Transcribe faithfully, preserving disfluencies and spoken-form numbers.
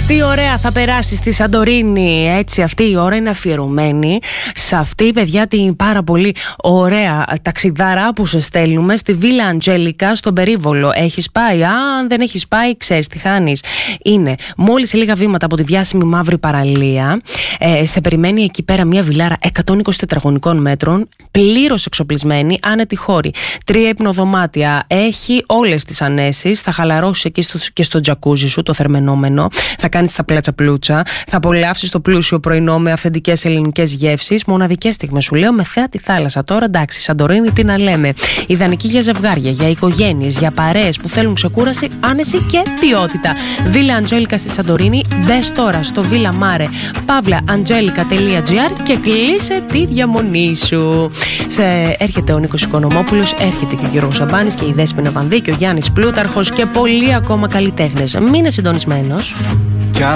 Τι ωραία θα περάσει στη Σαντορίνη. Έτσι, αυτή η ώρα είναι αφιερωμένη σε αυτή, παιδιά, την πάρα πολύ ωραία ταξιδάρα που σε στέλνουμε στη Βίλα Αντζέλικα στον Περίβολο. Έχεις πάει? Αν δεν έχεις πάει, ξέρεις τι χάνεις. Είναι μόλις λίγα βήματα από τη διάσημη Μαύρη Παραλία. Ε, σε περιμένει εκεί πέρα μια βιλάρα εκατόν είκοσι τετραγωνικών μέτρων, πλήρως εξοπλισμένη, άνετη χώρη. Τρία υπνοδωμάτια. Έχει όλες τις ανέσεις. Θα χαλαρώσεις εκεί στο, και στο τζακούζι σου, το θερμενόμενο. Θα κάνεις τα πλάτσα πλούτσα. Θα απολαύσεις το πλούσιο πρωινό με αυθεντικές ελληνικές γεύσεις. Μοναδικές στιγμές, σου λέω, με θέα τη θάλασσα. Τώρα εντάξει, Σαντορίνη, τι να λέμε. Ιδανική για ζευγάρια, για οικογένειες, για παρέες που θέλουν ξεκούραση, άνεση και ποιότητα. Βίλα Αντζέλικα στη Σαντορίνη. Μπες τώρα στο villamare pavla angelica τελεία gr και κλείσε τη διαμονή σου. Σε, έρχεται ο Νίκος Οικονομόπουλος, έρχεται και ο Γιώργος Σαμπάνης και η Δέσποινα Βανδύ και ο Γιάννης Πλούταρχος και πολλοί ακόμα καλλιτέχνες. Μείνε συντονισμένος.